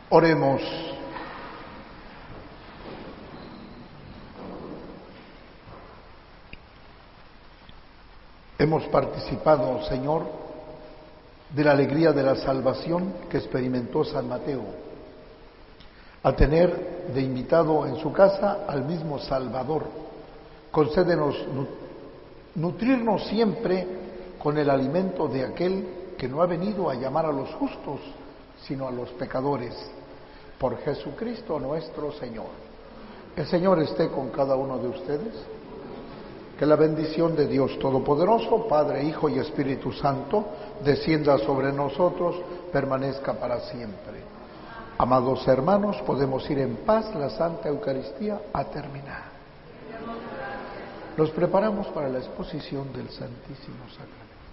Oremos. Hemos participado, Señor, de la alegría de la salvación que experimentó San Mateo, al tener de invitado en su casa al mismo Salvador. Concédenos nutrirnos siempre con el alimento de aquel que no ha venido a llamar a los justos, sino a los pecadores. Por Jesucristo nuestro Señor. El Señor esté con cada uno de ustedes. Que la bendición de Dios Todopoderoso, Padre, Hijo y Espíritu Santo, descienda sobre nosotros, permanezca para siempre. Amados hermanos, podemos ir en paz. La Santa Eucaristía ha terminado. Nos preparamos para la exposición del Santísimo Sacramento.